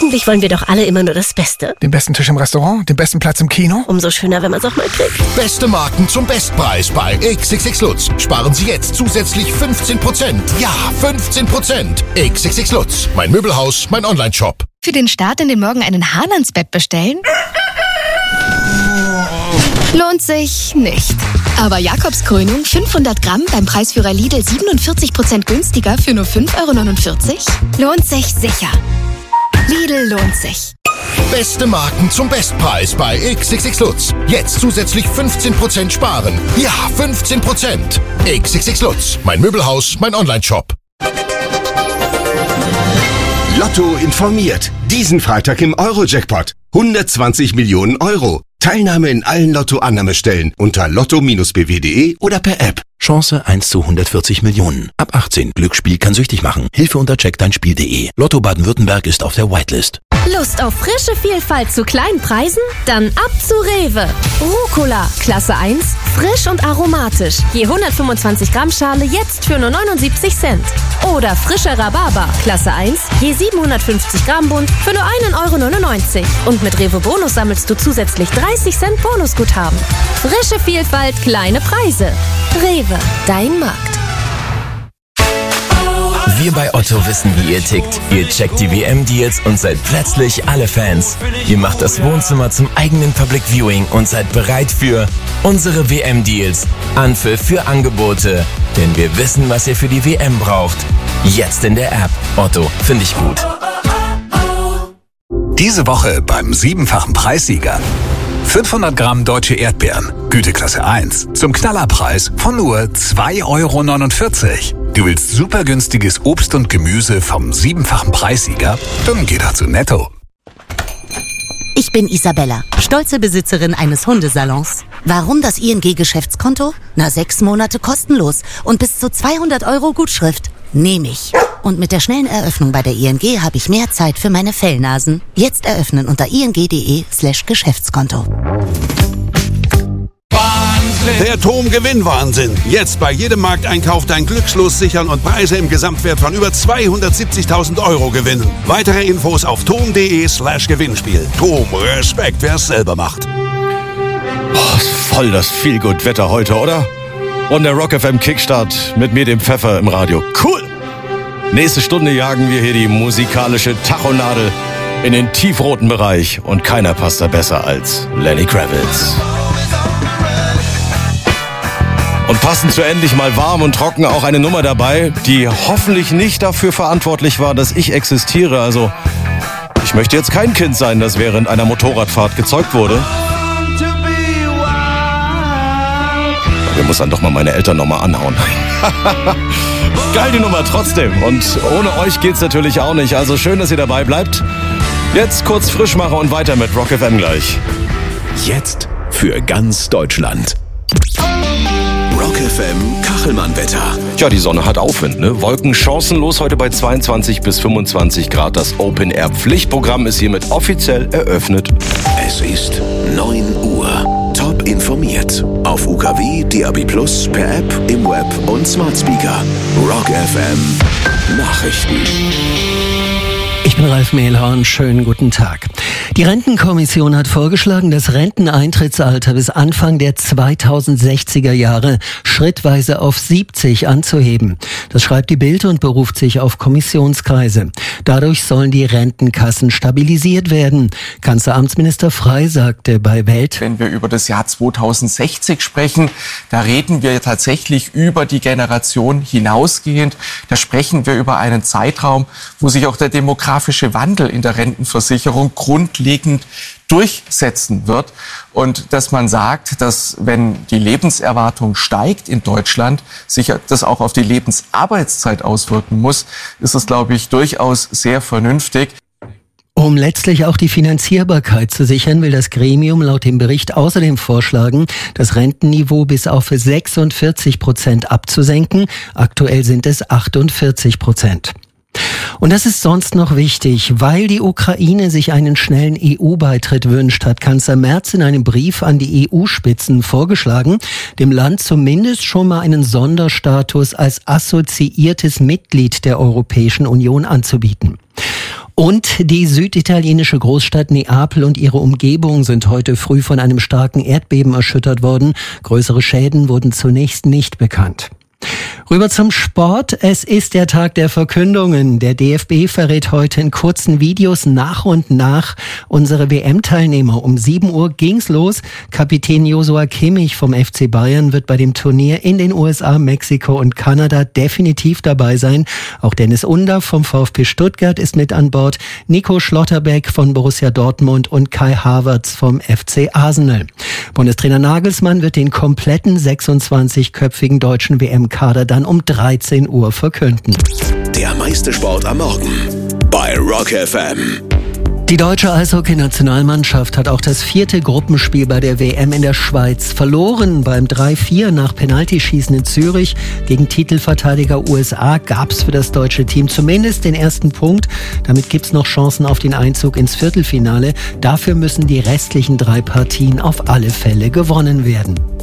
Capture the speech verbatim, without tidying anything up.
Eigentlich wollen wir doch alle immer nur das Beste. Den besten Tisch im Restaurant, den besten Platz im Kino. Umso schöner, wenn man es auch mal kriegt. Beste Marken zum Bestpreis bei X X X Lutz. Sparen Sie jetzt zusätzlich fünfzehn Prozent. Ja, fünfzehn Prozent. X X X Lutz. Mein Möbelhaus, mein Onlineshop. Für den Start in den Morgen einen Hahn ans Bett bestellen? Lohnt sich nicht. Aber Jakobskrönung fünfhundert Gramm beim Preisführer Lidl siebenundvierzig Prozent günstiger für nur fünf Euro neunundvierzig? Lohnt sich sicher. Lidl lohnt sich. Beste Marken zum Bestpreis bei X X X Lutz. Jetzt zusätzlich fünfzehn Prozent sparen. Ja, fünfzehn Prozent. X X X Lutz. Mein Möbelhaus, mein Onlineshop. Lotto informiert. Diesen Freitag im Euro-Jackpot. hundertzwanzig Millionen Euro. Teilnahme in allen Lotto-Annahmestellen unter lotto b w punkt de oder per App. Chance eins zu hundertvierzig Millionen. Ab achtzehn. Glücksspiel kann süchtig machen. Hilfe unter check dein Spiel punkt de. Lotto Baden-Württemberg ist auf der Whitelist. Lust auf frische Vielfalt zu kleinen Preisen? Dann ab zu Rewe. Rucola, Klasse eins, frisch und aromatisch. Je hundertfünfundzwanzig Gramm Schale jetzt für nur neunundsiebzig Cent. Oder frischer Rhabarber, Klasse eins, je siebenhundertfünfzig Gramm Bund für nur ein Euro neunundneunzig. Und mit Rewe Bonus sammelst du zusätzlich dreißig Cent Bonusguthaben. Frische Vielfalt, kleine Preise. Rewe, dein Markt. Wir bei Otto wissen, wie ihr tickt. Ihr checkt die W M-Deals und seid plötzlich alle Fans. Ihr macht das Wohnzimmer zum eigenen Public Viewing und seid bereit für unsere W M-Deals. Anpfiff für Angebote. Denn wir wissen, was ihr für die W M braucht. Jetzt in der App. Otto, finde ich gut. Diese Woche beim siebenfachen Preissieger. fünfhundert Gramm deutsche Erdbeeren, Güteklasse eins, zum Knallerpreis von nur zwei Euro neunundvierzig. Du willst super günstiges Obst und Gemüse vom siebenfachen Preissieger? Dann geh doch zu Netto. Ich bin Isabella, stolze Besitzerin eines Hundesalons. Warum das I N G-Geschäftskonto? Na, sechs Monate kostenlos und bis zu zweihundert Euro Gutschrift. Nehme ich. Und mit der schnellen Eröffnung bei der I N G habe ich mehr Zeit für meine Fellnasen. Jetzt eröffnen unter ing.de slash Geschäftskonto. Der Tom-Gewinn-Wahnsinn. Jetzt bei jedem Markteinkauf dein Glückslos sichern und Preise im Gesamtwert von über zweihundertsiebzigtausend Euro gewinnen. Weitere Infos auf tom.de slash Gewinnspiel. Tom, Respekt, wer es selber macht. Oh, voll das Feelgood-Wetter heute, oder? Und der Rock F M Kickstart mit mir, dem Pfeffer im Radio. Cool! Nächste Stunde jagen wir hier die musikalische Tachonadel in den tiefroten Bereich. Und keiner passt da besser als Lenny Kravitz. Und passend zu endlich mal warm und trocken auch eine Nummer dabei, die hoffentlich nicht dafür verantwortlich war, dass ich existiere. Also, ich möchte jetzt kein Kind sein, das während einer Motorradfahrt gezeugt wurde. Wir muss dann doch mal meine Eltern nochmal anhauen. Geil die Nummer trotzdem. Und ohne euch geht's natürlich auch nicht. Also schön, dass ihr dabei bleibt. Jetzt kurz Frischmacher und weiter mit Rock F M gleich. Jetzt für ganz Deutschland. Rock F M Kachelmann-Wetter. Ja, die Sonne hat Aufwind, ne? Wolken chancenlos heute bei zweiundzwanzig bis fünfundzwanzig Grad. Das Open-Air-Pflichtprogramm ist hiermit offiziell eröffnet. Es ist neun Uhr. Top informiert. Auf U K W, D A B plus, per App, im Web und Smart Speaker. Rock F M Nachrichten. Ich bin Ralf Mehlhorn, schönen guten Tag. Die Rentenkommission hat vorgeschlagen, das Renteneintrittsalter bis Anfang der zweitausendsechziger Jahre schrittweise auf siebzig anzuheben. Das schreibt die Bild und beruft sich auf Kommissionskreise. Dadurch sollen die Rentenkassen stabilisiert werden. Kanzleramtsminister Frey sagte bei Welt: Wenn wir über das Jahr zweitausendsechzig sprechen, da reden wir tatsächlich über die Generation hinausgehend. Da sprechen wir über einen Zeitraum, wo sich auch der demografische Wandel in der Rentenversicherung grundlegend durchsetzen wird. Und dass man sagt, dass wenn die Lebenserwartung steigt in Deutschland, sich das auch auf die Lebensarbeitszeit auswirken muss, ist es, glaube ich, durchaus sehr vernünftig. Um letztlich auch die Finanzierbarkeit zu sichern, will das Gremium laut dem Bericht außerdem vorschlagen, das Rentenniveau bis auf sechsundvierzig Prozent abzusenken. Aktuell sind es achtundvierzig Prozent. Und das ist sonst noch wichtig, weil die Ukraine sich einen schnellen E U-Beitritt wünscht, hat Kanzler Merz in einem Brief an die E U-Spitzen vorgeschlagen, dem Land zumindest schon mal einen Sonderstatus als assoziiertes Mitglied der Europäischen Union anzubieten. Und die süditalienische Großstadt Neapel und ihre Umgebung sind heute früh von einem starken Erdbeben erschüttert worden. Größere Schäden wurden zunächst nicht bekannt. Rüber zum Sport. Es ist der Tag der Verkündungen. Der D F B verrät heute in kurzen Videos nach und nach unsere W M-Teilnehmer. Um sieben Uhr ging's los. Kapitän Joshua Kimmich vom F C Bayern wird bei dem Turnier in den U S A, Mexiko und Kanada definitiv dabei sein. Auch Dennis Under vom VfB Stuttgart ist mit an Bord. Nico Schlotterbeck von Borussia Dortmund und Kai Havertz vom F C Arsenal. Bundestrainer Nagelsmann wird den kompletten sechsundzwanzigköpfigen deutschen W M-Kader dann um dreizehn Uhr verkünden. Der meiste Sport am Morgen bei Rock F M. Die deutsche Eishockey-Nationalmannschaft hat auch das vierte Gruppenspiel bei der W M in der Schweiz verloren. Beim drei vier nach Penaltyschießen in Zürich gegen Titelverteidiger U S A gab es für das deutsche Team zumindest den ersten Punkt. Damit gibt es noch Chancen auf den Einzug ins Viertelfinale. Dafür müssen die restlichen drei Partien auf alle Fälle gewonnen werden.